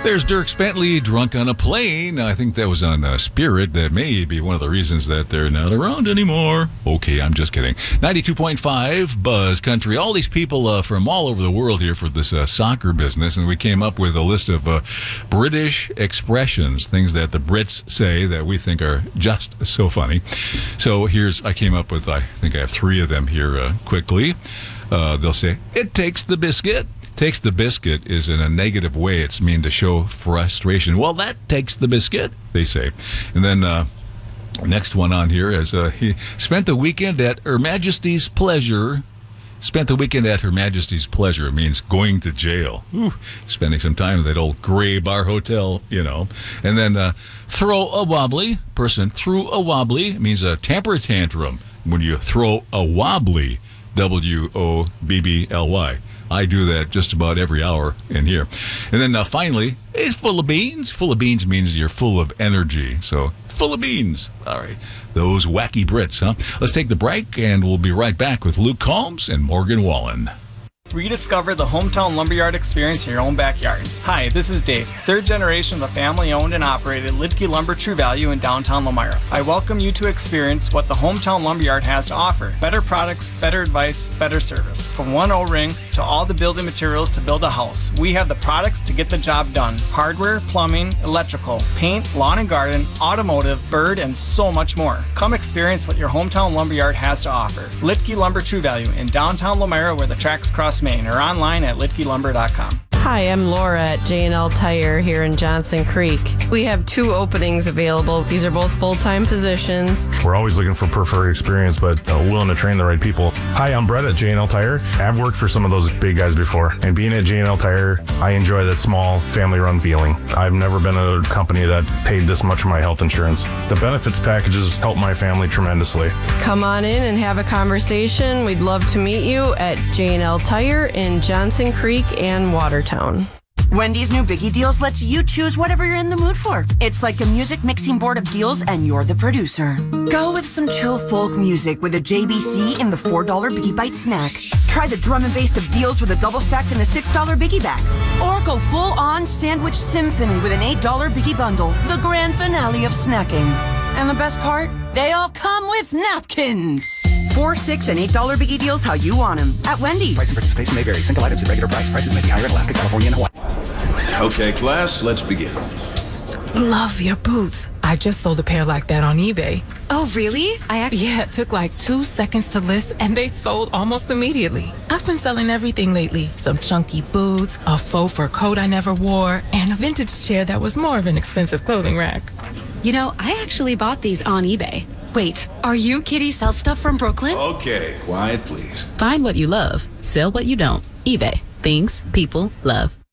There's Dirk Bentley, Drunk on a Plane. I think that was on Spirit. That may be one of the reasons that they're not around anymore. Okay, I'm just kidding. 92.5 Buzz Country. All these people from all over the world here for this soccer business, and we came up with a list of British expressions, things that the Brits say that we think are just so funny. So I came up with, I think I have three of them here quickly. They'll say, it takes the biscuit. Takes the biscuit is in a negative way. It's mean to show frustration. Well, that takes the biscuit, they say. And then next one on here is he spent the weekend at Her Majesty's pleasure. Spent the weekend at Her Majesty's pleasure. It means going to jail. Ooh, spending some time at that old gray bar hotel, you know. And then throw a wobbly. Person threw a wobbly. It means a temper tantrum. When you throw a wobbly, W-O-B-B-L-Y. I do that just about every hour in here. And then finally, it's full of beans. Full of beans means you're full of energy. So, full of beans. All right. Those wacky Brits, huh? Let's take the break, and we'll be right back with Luke Combs and Morgan Wallen. Rediscover the hometown lumberyard experience in your own backyard. Hi, this is Dave, third generation of the family-owned and operated Lidke Lumber True Value in downtown Lomira. I welcome you to experience what the hometown lumberyard has to offer. Better products, better advice, better service. From one O-ring to all the building materials to build a house, we have the products to get the job done. Hardware, plumbing, electrical, paint, lawn and garden, automotive, bird, and so much more. Come experience what your hometown lumberyard has to offer. Lidke Lumber True Value in downtown Lomira, where the tracks cross Maine, or online at lidkelumber.com. Hi, I'm Laura at J&L Tire here in Johnson Creek. We have 2 openings available. These are both full-time positions. We're always looking for preferred experience, but willing to train the right people. Hi, I'm Brett at J&L Tire. I've worked for some of those big guys before, and being at J&L Tire, I enjoy that small, family-run feeling. I've never been at a company that paid this much for my health insurance. The benefits packages help my family tremendously. Come on in and have a conversation. We'd love to meet you at J&L Tire in Johnson Creek and Watertown. Wendy's new Biggie Deals lets you choose whatever you're in the mood for. It's like a music mixing board of deals, and you're the producer. Go with some chill folk music with a JBC in the $4 Biggie Bite snack. Try the drum and bass of deals with a double stack in the $6 Biggie Bag. Or go full-on sandwich symphony with an $8 Biggie Bundle, the grand finale of snacking. And the best part? They all come with napkins. $4, $6, and $8 Biggie Deals how you want them at Wendy's. Price and participation may vary. Single items at regular price. Prices may be higher in Alaska, California, and Hawaii. Okay, class, let's begin. Psst, love your boots. I just sold a pair like that on eBay. Oh, really? Yeah, it took like 2 seconds to list, and they sold almost immediately. I've been selling everything lately. Some chunky boots, a faux fur coat I never wore, and a vintage chair that was more of an expensive clothing rack. You know, I actually bought these on eBay. Wait, are you Kitty Sell Stuff from Brooklyn? Okay, quiet, please. Find what you love. Sell what you don't. eBay. Things people love.